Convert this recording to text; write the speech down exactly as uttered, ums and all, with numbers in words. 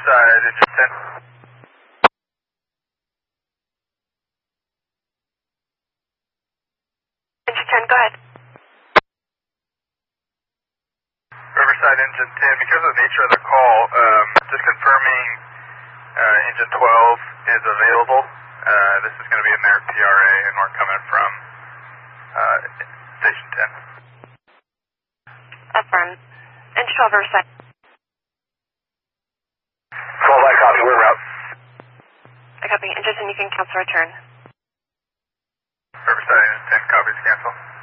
Riverside, engine ten. Engine ten, go ahead. Riverside, engine ten. Because of the nature of the call, um, just confirming uh, engine twelve is available. Uh, this is going to be in their P R A, and we're coming from uh, station ten. Affirm. Engine twelve, Riverside. twelve, I copy. We're route. I copy. Engine ten, you can cancel return. Riverside, engine ten, copies, cancel.